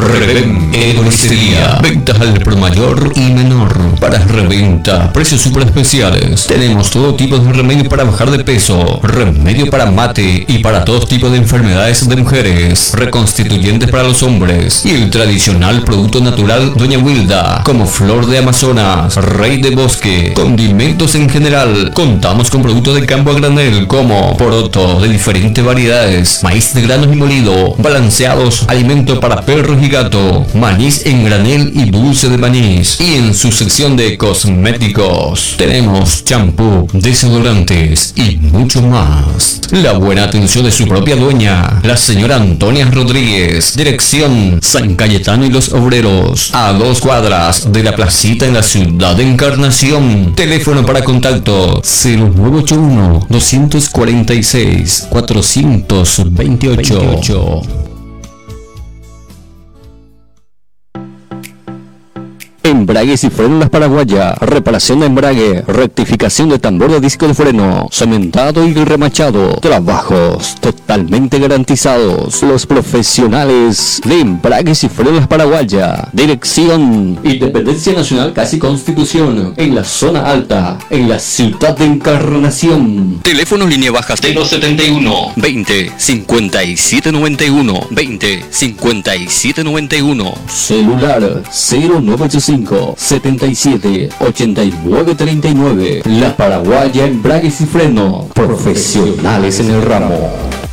Revén Ebonistería. Ventas al por mayor y menor. Para reventa, precios super especiales. Tenemos todo tipo de remedio para bajar de peso, remedio para mate y para todos tipos de enfermedades de mujeres, reconstituyentes para los hombres y el tradicional producto natural Doña Wilda, como flor de Amazonas, rey de bosque, condimentos en general. Contamos con productos de campo a granel como poroto de diferentes variedades, maíz de granos y molido, balanceados, alimento para perros y gato, maíz en granel y dulce de maíz. Y en su sección de cosméticos tenemos champú, desodorantes y mucho más. La buena atención de su propia dueña, la señora Antonia Rodríguez. Dirección San Cayetano y los Obreros, a 2 cuadras de la placita en la ciudad de Encarnación. Teléfono para contacto 0981 246 428. Embragues y frenos Las Paraguayas, reparación de embrague, rectificación de tambor de disco de freno, cementado y remachado, trabajos totalmente garantizados. Los profesionales de Embragues y frenos Las Paraguayas. Dirección Independencia Nacional Casi Constitución, en la zona alta, en la ciudad de Encarnación. Teléfono línea baja 071 20 57 91 20 57 91. Celular 0985 77 89 39. La Paraguaya Embragues y Freno, profesionales en el ramo.